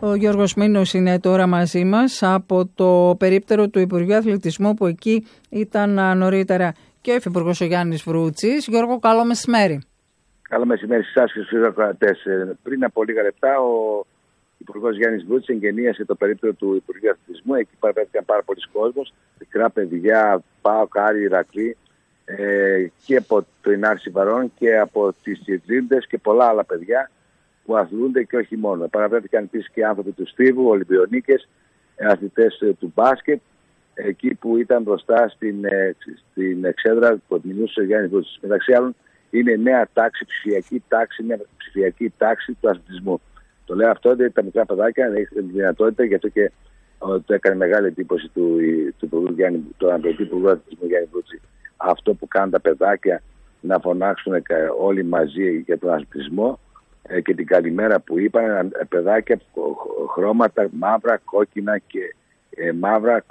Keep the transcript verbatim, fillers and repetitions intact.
Ο Γιώργος Μήνος είναι τώρα μαζί μας από το περίπτερο του Υπουργείου Αθλητισμού, που εκεί ήταν νωρίτερα και ο Υφυπουργός ο Γιάννης Βρούτσης. Γιώργο, καλό μεσημέρι. Καλό μεσημέρι σε εσάς και στους ακροατές. Πριν από λίγα λεπτά ο Υπουργός Γιάννης Βρούτσης εγγενίασε το περίπτερο του Υπουργείου Αθλητισμού. Εκεί παραβρέθηκαν πάρα πολλοί κόσμος, μικρά παιδιά, ΠΑΟΚ, Άρη, Ηρακλή, ε, και από το Ινάρση Βαρών και από τις Τσιτζίντες και πολλά άλλα παιδιά που αθλούνται και όχι μόνο. Παραβρέθηκαν επίσης και άνθρωποι του Στίβου, Ολυμπιονίκες, αθλητές του μπάσκετ, εκεί που ήταν μπροστά στην, στην εξέδρα που μιλούσε ο Γιάννης Βρούτσης. Μεταξύ άλλων, είναι νέα τάξη, ψηφιακή τάξη, μια ψηφιακή τάξη του αθλητισμού. Το λέω αυτό γιατί τα μικρά παιδάκια έχουν τη δυνατότητα, γι' αυτό και το έκανε μεγάλη εντύπωση του, του, του, Γιάννη, του Υπουργού Αθλητισμού Γιάννη Βρούτση, αυτό που κάνουν τα παιδάκια να φωνάξουν όλοι μαζί για τον αθλητισμό ε, και την καλημέρα που είπαν, παιδάκια χρώματα μαύρα, κόκκινα και ε, μαύρα,